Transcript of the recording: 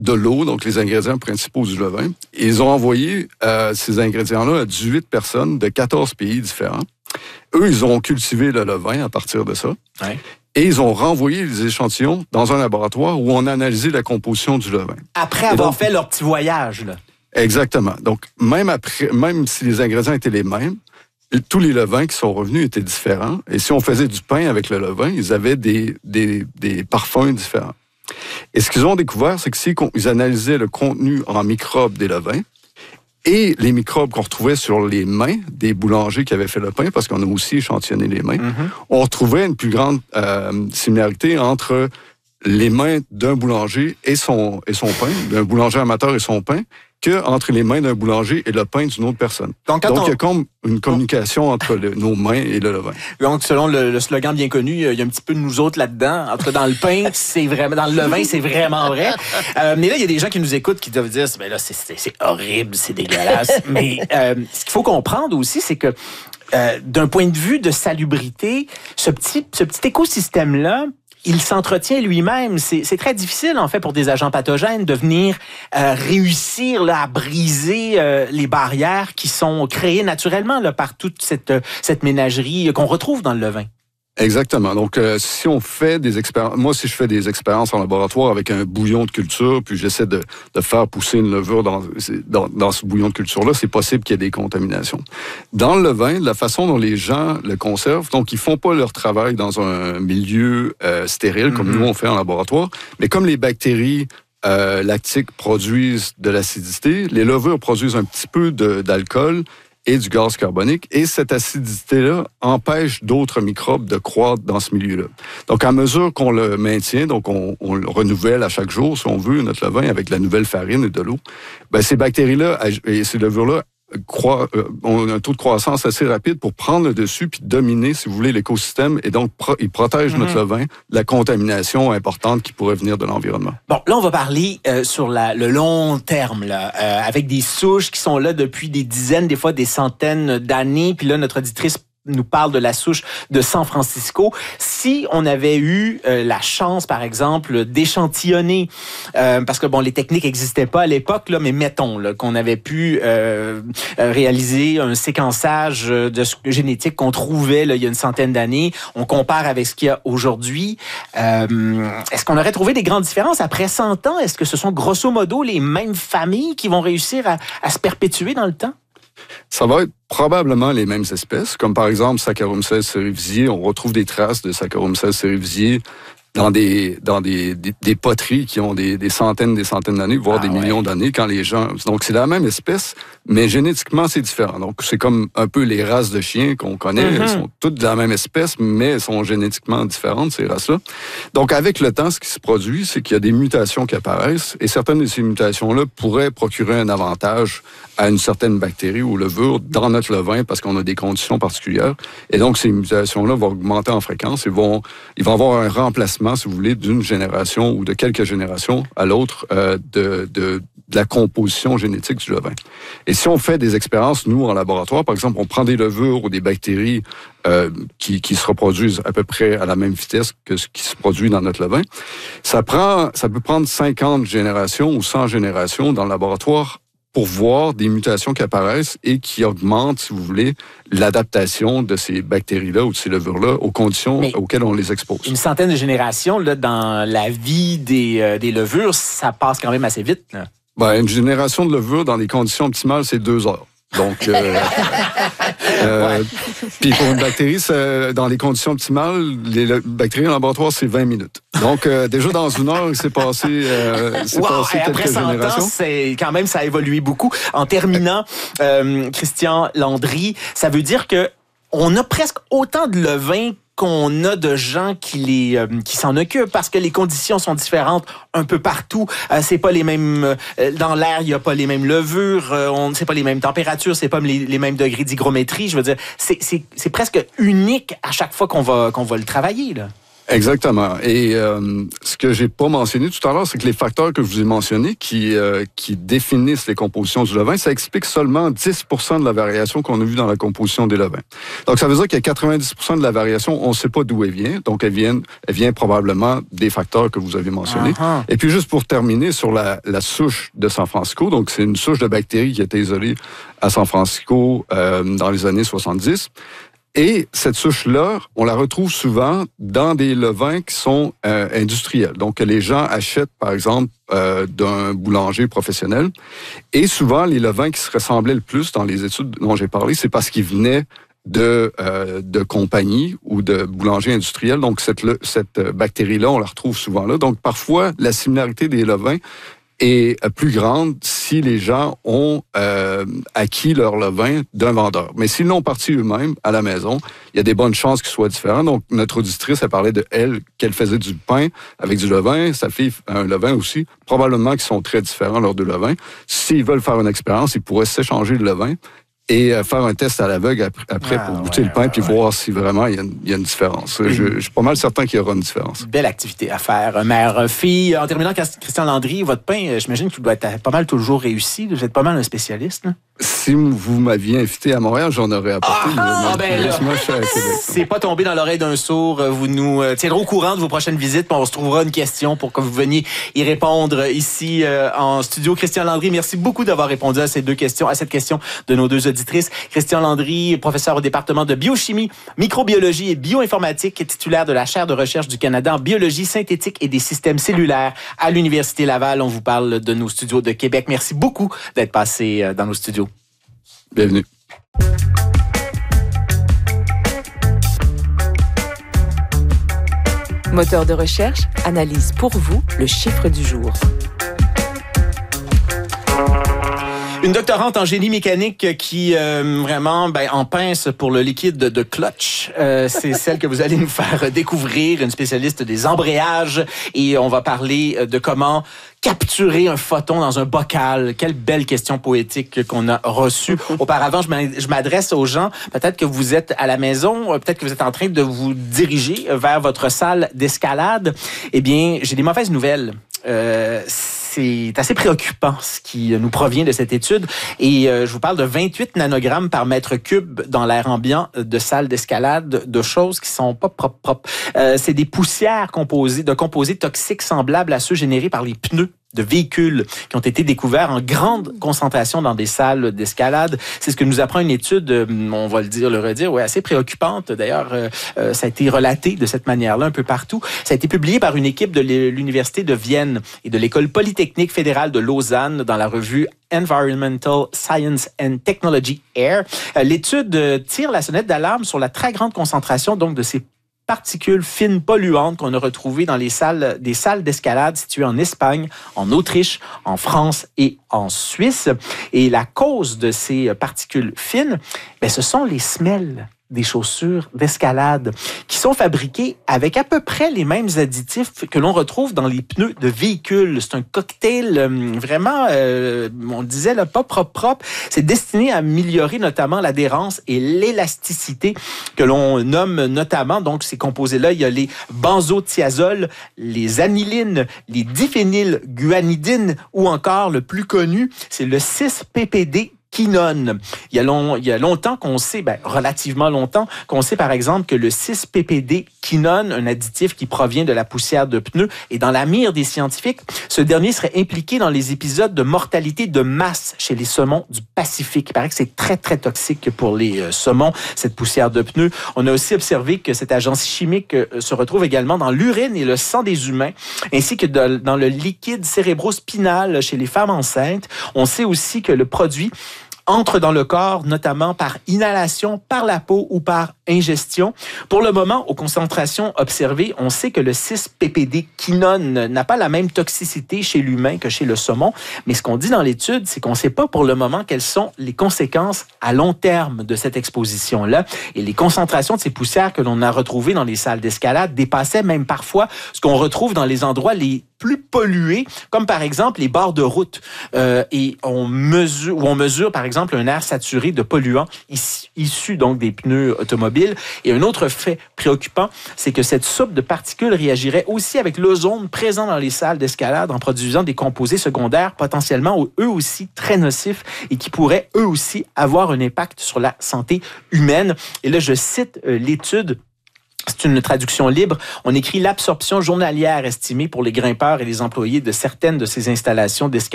de l'eau, donc les ingrédients principaux du levain. Et ils ont envoyé ces ingrédients-là à 18 personnes de 14 pays différents. Eux, ils ont cultivé le levain à partir de ça. Ouais. Et ils ont renvoyé les échantillons dans un laboratoire où on a analysé la composition du levain. Après avoir fait leur petit voyage, là. Exactement. Donc, même si les ingrédients étaient les mêmes, tous les levains qui sont revenus étaient différents. Et si on faisait du pain avec le levain, ils avaient des parfums différents. Et ce qu'ils ont découvert, c'est que ils analysaient le contenu en microbes des levains et les microbes qu'on retrouvait sur les mains des boulangers qui avaient fait le pain, parce qu'on a aussi échantillonné les mains, on retrouvait une plus grande similarité entre les mains d'un boulanger et son pain, d'un boulanger amateur et son pain, qu'entre les mains d'un boulanger et le pain d'une autre personne. Donc il y a comme une communication entre nos mains et le levain. Donc, selon le slogan bien connu, il y a un petit peu de nous autres là-dedans. Entre dans le pain, c'est vraiment, dans le levain, c'est vraiment vrai. Mais là, il y a des gens qui nous écoutent qui doivent dire, ben là, c'est horrible, c'est dégueulasse. Mais ce qu'il faut comprendre aussi, c'est que d'un point de vue de salubrité, ce petit écosystème-là, il s'entretient lui-même. C'est très difficile, en fait, pour des agents pathogènes de venir réussir là, à briser les barrières qui sont créées naturellement là, par toute cette ménagerie qu'on retrouve dans le levain. Exactement. Donc, si on fait des expériences... Moi, si je fais des expériences en laboratoire avec un bouillon de culture, puis j'essaie de faire pousser une levure dans ce bouillon de culture-là, c'est possible qu'il y ait des contaminations. Dans le levain, la façon dont les gens le conservent, donc ils font pas leur travail dans un milieu stérile, comme nous, on fait en laboratoire, mais comme les bactéries lactiques produisent de l'acidité, les levures produisent un petit peu d'alcool et du gaz carbonique, et cette acidité-là empêche d'autres microbes de croître dans ce milieu-là. Donc, à mesure qu'on le maintient, donc on le renouvelle à chaque jour, si on veut, notre levain, avec la nouvelle farine et de l'eau, ben ces bactéries-là et ces levures-là ont un taux de croissance assez rapide pour prendre le dessus puis dominer, si vous voulez, l'écosystème, et donc ils protègent notre levain de la contamination importante qui pourrait venir de l'environnement. Bon, là, on va parler sur le long terme, là, avec des souches qui sont là depuis des dizaines, des fois des centaines d'années. Puis là, notre auditrice nous parle de la souche de San Francisco. Si on avait eu la chance, par exemple, d'échantillonner, parce que bon, les techniques n'existaient pas à l'époque, là, mais mettons là, qu'on avait pu réaliser un séquençage de génétique qu'on trouvait là, il y a une centaine d'années, on compare avec ce qu'il y a aujourd'hui. Est-ce qu'on aurait trouvé des grandes différences après 100 ans? Est-ce que ce sont grosso modo les mêmes familles qui vont réussir à se perpétuer dans le temps? Ça va être probablement les mêmes espèces, comme par exemple Saccharomyces cerevisiae. On retrouve des traces de Saccharomyces cerevisiae dans des poteries qui ont des centaines d'années, voire des millions d'années, quand les gens... Donc, c'est la même espèce, mais génétiquement, c'est différent. Donc, c'est comme un peu les races de chiens qu'on connaît. Elles sont toutes de la même espèce, mais elles sont génétiquement différentes, ces races-là. Donc, avec le temps, ce qui se produit, c'est qu'il y a des mutations qui apparaissent, et certaines de ces mutations-là pourraient procurer un avantage à une certaine bactérie ou levure dans notre levain parce qu'on a des conditions particulières. Et donc, ces mutations-là vont augmenter en fréquence et il va y avoir un remplacement, si vous voulez, d'une génération ou de quelques générations à l'autre de la composition génétique du levain. Et si on fait des expériences, nous, en laboratoire, par exemple, on prend des levures ou des bactéries qui se reproduisent à peu près à la même vitesse que ce qui se produit dans notre levain, ça peut prendre 50 générations ou 100 générations dans le laboratoire pour voir des mutations qui apparaissent et qui augmentent, si vous voulez, l'adaptation de ces bactéries-là ou de ces levures-là aux conditions auxquelles on les expose. Une centaine de générations là, dans la vie des levures, ça passe quand même assez vite, là. Ben, une génération de levures dans des conditions optimales, c'est 2 heures. Donc, puis pour une bactérie, dans les conditions optimales, les bactéries en laboratoire, c'est 20 minutes. Donc, déjà dans 1 heure, il s'est passé après 100 ans, quand même, ça a évolué beaucoup. En terminant, Christian Landry, ça veut dire que on a presque autant de levain qu'on a de gens qui s'en occupent parce que les conditions sont différentes un peu partout. C'est pas les mêmes dans l'air, il y a pas les mêmes levures, c'est pas les mêmes températures, c'est pas les mêmes degrés d'hygrométrie. Je veux dire, c'est presque unique à chaque fois qu'on va le travailler là. Exactement. Et ce que j'ai pas mentionné tout à l'heure, c'est que les facteurs que je vous ai mentionnés qui définissent les compositions du levain, ça explique seulement 10% de la variation qu'on a vue dans la composition des levains. Donc, ça veut dire qu'il y a 90% de la variation, on ne sait pas d'où elle vient. Donc, elle vient probablement des facteurs que vous avez mentionnés. Uh-huh. Et puis, juste pour terminer sur la souche de San Francisco, donc c'est une souche de bactéries qui a été isolée à San Francisco dans les années 70. Et cette souche-là, on la retrouve souvent dans des levains qui sont industriels. Donc, que les gens achètent, par exemple, d'un boulanger professionnel. Et souvent, les levains qui se ressemblaient le plus dans les études dont j'ai parlé, c'est parce qu'ils venaient de compagnies ou de boulangers industriels. Donc, cette bactérie-là, on la retrouve souvent là. Donc, parfois, la similarité des levains est plus grande si les gens ont acquis leur levain d'un vendeur. Mais s'ils l'ont parti eux-mêmes à la maison, il y a des bonnes chances qu'ils soient différents. Donc, notre auditrice a parlé de qu'elle faisait du pain avec du levain. Sa fille a un levain aussi. Probablement qu'ils sont très différents, leurs deux levains. S'ils veulent faire une expérience, ils pourraient s'échanger le levain et faire un test à l'aveugle après pour goûter le pain puis voir si vraiment il y a une différence. Je suis pas mal certain qu'il y aura une différence. Belle activité à faire, mère-fille. En terminant, Christian Landry, votre pain, j'imagine qu'il doit être pas mal toujours réussi. Vous êtes pas mal un spécialiste, là? Si vous m'aviez invité à Montréal, j'en aurais apporté. C'est pas tombé dans l'oreille d'un sourd. Vous nous tiendrez au courant de vos prochaines visites, puis on se trouvera une question pour que vous veniez y répondre ici en studio. Christian Landry, merci beaucoup d'avoir répondu à cette question de nos deux auditrices. Christian Landry, professeur au département de biochimie, microbiologie et bioinformatique, titulaire de la chaire de recherche du Canada en biologie synthétique et des systèmes cellulaires à l'Université Laval. On vous parle de nos studios de Québec. Merci beaucoup d'être passé dans nos studios. Bienvenue. Moteur de recherche analyse pour vous le chiffre du jour. Une doctorante en génie mécanique qui vraiment en pince pour le liquide de clutch. C'est celle que vous allez nous faire découvrir, une spécialiste des embrayages. Et on va parler de comment capturer un photon dans un bocal. Quelle belle question poétique qu'on a reçue. Auparavant, je m'adresse aux gens. Peut-être que vous êtes à la maison, peut-être que vous êtes en train de vous diriger vers votre salle d'escalade. Eh bien, j'ai des mauvaises nouvelles. C'est assez préoccupant ce qui nous provient de cette étude. Et je vous parle de 28 nanogrammes par mètre cube dans l'air ambiant de salles d'escalade, de choses qui sont pas propres. C'est des poussières de composés toxiques semblables à ceux générés par les pneus de véhicules qui ont été découverts en grande concentration dans des salles d'escalade. C'est ce que nous apprend une étude, on va le redire, assez préoccupante. D'ailleurs, ça a été relaté de cette manière-là un peu partout. Ça a été publié par une équipe de l'Université de Vienne et de l'École polytechnique fédérale de Lausanne dans la revue Environmental Science and Technology Air. L'étude tire la sonnette d'alarme sur la très grande concentration donc de ces particules fines polluantes qu'on a retrouvées dans des salles d'escalade situées en Espagne, en Autriche, en France et en Suisse. Et la cause de ces particules fines, ce sont les semelles des chaussures d'escalade qui sont fabriquées avec à peu près les mêmes additifs que l'on retrouve dans les pneus de véhicules. C'est un cocktail vraiment, on disait, pas propre. C'est destiné à améliorer notamment l'adhérence et l'élasticité que l'on nomme notamment, donc ces composés-là, il y a les benzothiazoles, les anilines, les diphénylguanidines ou encore le plus connu, c'est le 6-PPD quinone. Il y a longtemps qu'on sait, relativement longtemps, qu'on sait par exemple que le 6-PPD quinone, un additif qui provient de la poussière de pneus, est dans la mire des scientifiques. Ce dernier serait impliqué dans les épisodes de mortalité de masse chez les saumons du Pacifique. Il paraît que c'est très, très toxique pour les saumons, cette poussière de pneus. On a aussi observé que cet agent chimique se retrouve également dans l'urine et le sang des humains, ainsi que dans le liquide cérébrospinal chez les femmes enceintes. On sait aussi que le produit entre dans le corps, notamment par inhalation, par la peau ou par ingestion. Pour le moment, aux concentrations observées, on sait que le 6-PPD quinone n'a pas la même toxicité chez l'humain que chez le saumon, mais ce qu'on dit dans l'étude, c'est qu'on ne sait pas pour le moment quelles sont les conséquences à long terme de cette exposition-là. Et les concentrations de ces poussières que l'on a retrouvées dans les salles d'escalade dépassaient même parfois ce qu'on retrouve dans les endroits les plus pollués, comme par exemple les bords de route. Et on mesure par exemple un air saturé de polluants issus donc des pneus automobiles automobiles. Et un autre fait préoccupant, c'est que cette soupe de particules réagirait aussi avec l'ozone présent dans les salles d'escalade en produisant des composés secondaires potentiellement eux aussi très nocifs et qui pourraient eux aussi avoir un impact sur la santé humaine. Et là, je cite l'étude. C'est une traduction libre. On écrit l'absorption journalière estimée pour les grimpeurs et les employés de certaines de ces installations d'escalade